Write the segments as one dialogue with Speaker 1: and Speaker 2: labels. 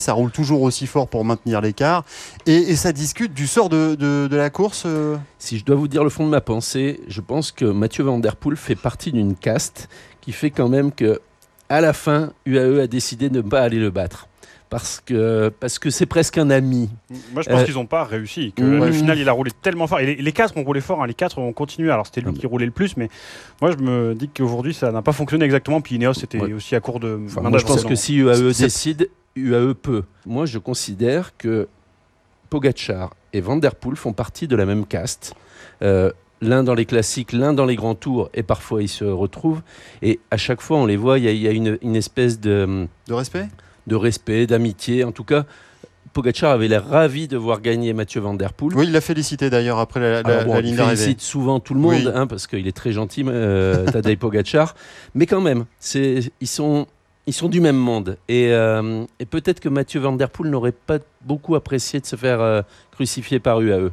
Speaker 1: Ça roule toujours aussi fort pour maintenir l'écart. Et ça discute du sort de la course.
Speaker 2: Si je dois vous dire le fond de ma pensée, je pense que Mathieu Van Der Poel fait partie d'une caste qui fait quand même que, à la fin, UAE a décidé de ne pas aller le battre. Parce que c'est presque un ami.
Speaker 3: Moi, je pense qu'ils n'ont pas réussi. Au final, il a roulé tellement fort. Et les 4 ont roulé fort. Les 4 ont continué. Alors, c'était lui qui roulait le plus. Mais moi, je me dis qu'aujourd'hui, ça n'a pas fonctionné exactement. Puis Ineos était aussi à court de...
Speaker 2: moi, je pense que si UAE décide, UAE peut. Moi, je considère que Pogačar et Van Der Poel font partie de la même caste. L'un dans les classiques, l'un dans les grands tours, et parfois ils se retrouvent. Et à chaque fois, on les voit, il y a une espèce de
Speaker 1: respect ?
Speaker 2: De respect, d'amitié. En tout cas, Pogačar avait l'air ravi de voir gagner Mathieu Van Der Poel.
Speaker 1: Oui, il l'a félicité d'ailleurs après la ligne d'arrivée.
Speaker 2: Il félicite souvent tout le monde, parce qu'il est très gentil, Tadej Pogačar. Mais quand même, ils sont du même monde. Et peut-être que Mathieu Van Der Poel n'aurait pas beaucoup apprécié de se faire crucifier par UAE.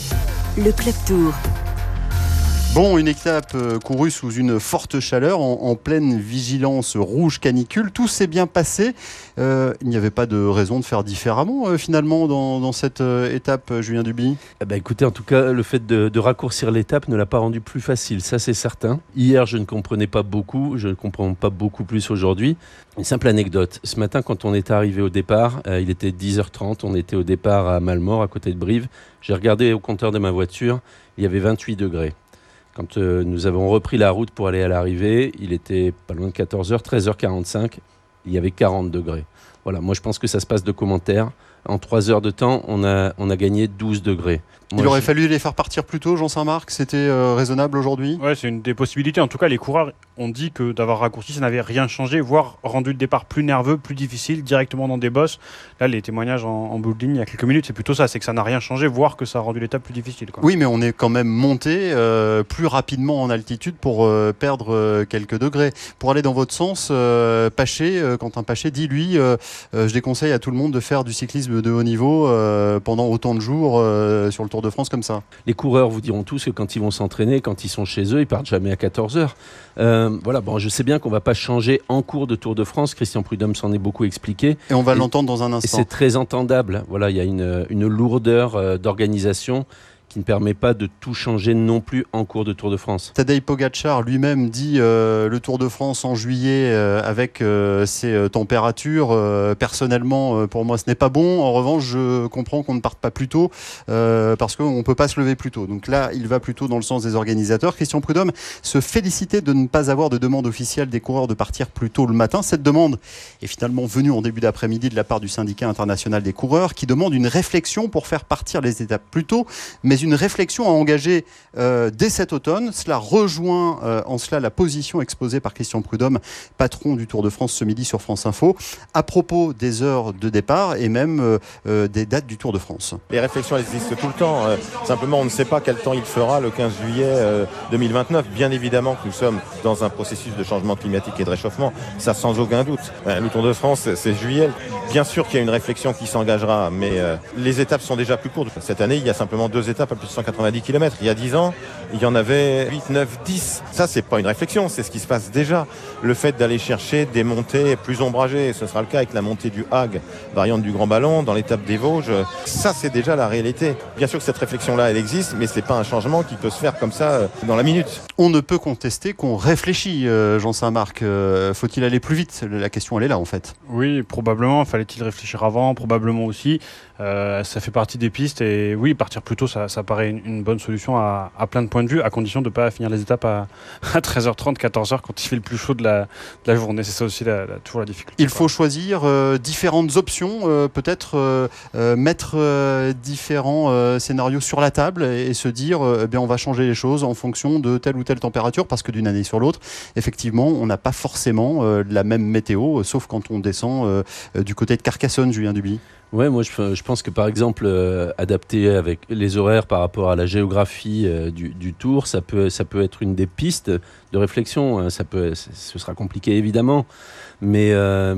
Speaker 4: Le Club Tour.
Speaker 1: Bon, une étape courue sous une forte chaleur, en pleine vigilance rouge canicule. Tout s'est bien passé. Il n'y avait pas de raison de faire différemment, finalement, dans cette étape, Julien Duby.
Speaker 2: Écoutez, en tout cas, le fait de raccourcir l'étape ne l'a pas rendu plus facile, ça c'est certain. Hier, je ne comprenais pas beaucoup, je ne comprends pas beaucoup plus aujourd'hui. Une simple anecdote. Ce matin, quand on est arrivé au départ, il était 10h30, on était au départ à Malmort, à côté de Brive. J'ai regardé au compteur de ma voiture, il y avait 28 degrés. Quand nous avons repris la route pour aller à l'arrivée, il était pas loin de 14h, 13h45, il y avait 40 degrés. Voilà, moi je pense que ça se passe de commentaires. En 3 heures de temps, on a gagné 12 degrés.
Speaker 1: Il aurait fallu les faire partir plus tôt, Jean Saint-Marc. C'était raisonnable aujourd'hui ?
Speaker 3: Ouais, c'est une des possibilités. En tout cas, les coureurs ont dit que d'avoir raccourci, ça n'avait rien changé, voire rendu le départ plus nerveux, plus difficile, directement dans des bosses. Là, les témoignages en bout de ligne il y a quelques minutes, c'est plutôt ça, c'est que ça n'a rien changé, voire que ça a rendu l'étape plus difficile, quoi.
Speaker 1: Oui, mais on est quand même monté plus rapidement en altitude pour perdre quelques degrés. Pour aller dans votre sens, Quentin Paché dit, lui, je déconseille à tout le monde de faire du cyclisme de haut niveau pendant autant de jours sur le Tour de France comme ça.
Speaker 2: Les coureurs vous diront tous que quand ils vont s'entraîner, quand ils sont chez eux, ils partent jamais à 14h. Je sais bien qu'on ne va pas changer en cours de Tour de France. Christian Prudhomme s'en est beaucoup expliqué.
Speaker 1: Et on va l'entendre dans un instant.
Speaker 2: Et c'est très entendable. Voilà, il y a une lourdeur d'organisation qui ne permet pas de tout changer non plus en cours de Tour de France.
Speaker 1: Tadej Pogačar lui-même dit le Tour de France en juillet avec ces températures, personnellement pour moi ce n'est pas bon. En revanche, je comprends qu'on ne parte pas plus tôt parce qu'on ne peut pas se lever plus tôt. Donc là, il va plutôt dans le sens des organisateurs. Christian Prudhomme se félicitait de ne pas avoir de demande officielle des coureurs de partir plus tôt le matin. Cette demande est finalement venue en début d'après-midi de la part du syndicat international des coureurs qui demande une réflexion pour faire partir les étapes plus tôt, mais une réflexion à engager dès cet automne. Cela rejoint en cela la position exposée par Christian Prudhomme, patron du Tour de France ce midi sur France Info, à propos des heures de départ et même des dates du Tour de France.
Speaker 5: Les réflexions existent tout le temps. Simplement, on ne sait pas quel temps il fera le 15 juillet 2029. Bien évidemment que nous sommes dans un processus de changement climatique et de réchauffement. Ça, sans aucun doute. Le Tour de France, c'est juillet. Bien sûr qu'il y a une réflexion qui s'engagera, mais les étapes sont déjà plus courtes. Cette année, il y a simplement 2 étapes à plus de 190 km. Il y a 10 ans, il y en avait 8, 9, 10. Ça, c'est pas une réflexion, c'est ce qui se passe déjà. Le fait d'aller chercher des montées plus ombragées, ce sera le cas avec la montée du Hague, variante du Grand Ballon, dans l'étape des Vosges. Ça, c'est déjà la réalité. Bien sûr que cette réflexion-là, elle existe, mais c'est pas un changement qui peut se faire comme ça dans la minute.
Speaker 1: On ne peut contester qu'on réfléchit, Jean Saint-Marc. Faut-il aller plus vite ? La question, elle est là, en fait.
Speaker 3: Oui, probablement. Fallait-il réfléchir avant ? Probablement aussi. Ça fait partie des pistes. Et oui, partir plus tôt, ça paraît une bonne solution à plein de points de vue, à condition de ne pas finir les étapes à 13h30, 14h quand il fait le plus chaud de la journée. C'est ça aussi toujours la difficulté.
Speaker 1: Il faut choisir différentes options, peut-être mettre différents scénarios sur la table et se dire on va changer les choses en fonction de telle ou telle température, parce que d'une année sur l'autre, effectivement, on n'a pas forcément la même météo, sauf quand on descend du côté de Carcassonne, Julien Duby.
Speaker 2: Ouais, moi je pense que par exemple adapter avec les horaires par rapport à la géographie du Tour, ça peut être une des pistes de réflexion. Ce sera compliqué évidemment, mais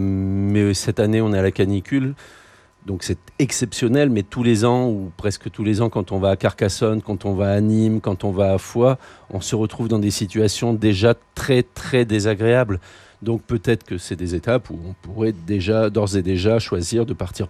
Speaker 2: cette année on est à la canicule, donc c'est exceptionnel. Mais tous les ans ou presque tous les ans, quand on va à Carcassonne, quand on va à Nîmes, quand on va à Foix, on se retrouve dans des situations déjà très très désagréables. Donc peut-être que c'est des étapes où on pourrait d'ores et déjà choisir de partir